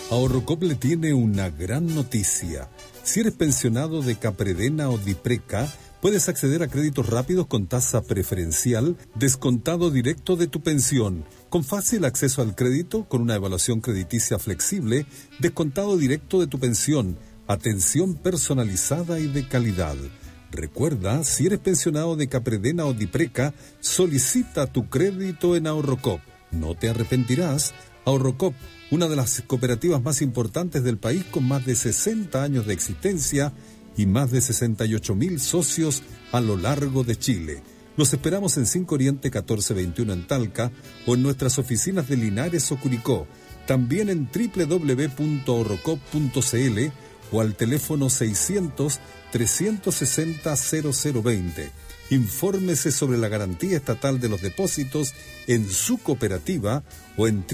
Ahorrocop le tiene una gran noticia. Si eres pensionado de Capredena o Dipreca, puedes acceder a créditos rápidos con tasa preferencial, descontado directo de tu pensión, con fácil acceso al crédito, con una evaluación crediticia flexible, descontado directo de tu pensión, atención personalizada y de calidad. Recuerda, si eres pensionado de Capredena o Dipreca, solicita tu crédito en Ahorrocop. No te arrepentirás. Ahorrocop, una de las cooperativas más importantes del país con más de 60 años de existencia y más de 68.000 socios a lo largo de Chile. Los esperamos en 5 Oriente 1421 en Talca o en nuestras oficinas de Linares o Curicó. También en www.ahorrocop.cl o al teléfono 600-360-0020. Infórmese sobre la garantía estatal de los depósitos en su cooperativa o en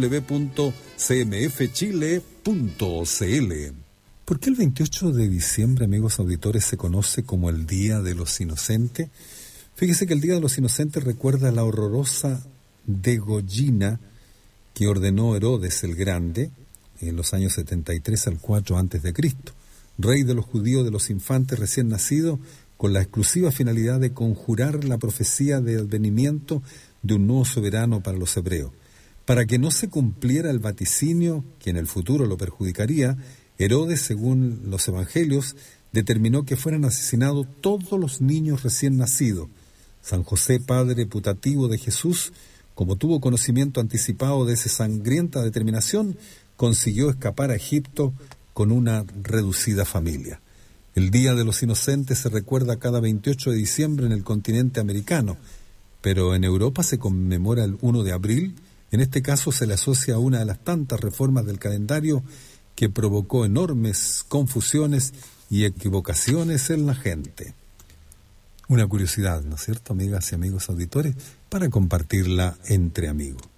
www.cmfchile.cl. ¿Por qué el 28 de diciembre, amigos auditores, se conoce como el Día de los Inocentes? Fíjese que el Día de los Inocentes recuerda la horrorosa degollina que ordenó Herodes el Grande en los años 73 al 4 a.C., rey de los judíos de los infantes recién nacidos, con la exclusiva finalidad de conjurar la profecía de advenimiento de un nuevo soberano para los hebreos. Para que no se cumpliera el vaticinio que en el futuro lo perjudicaría, Herodes, según los evangelios, determinó que fueran asesinados todos los niños recién nacidos. San José, padre putativo de Jesús, como tuvo conocimiento anticipado de esa sangrienta determinación, consiguió escapar a Egipto con una reducida familia. El Día de los Inocentes se recuerda cada 28 de diciembre en el continente americano, pero en Europa se conmemora el 1 de abril. En este caso se le asocia a una de las tantas reformas del calendario que provocó enormes confusiones y equivocaciones en la gente. Una curiosidad, ¿no es cierto, amigas y amigos auditores, para compartirla entre amigos.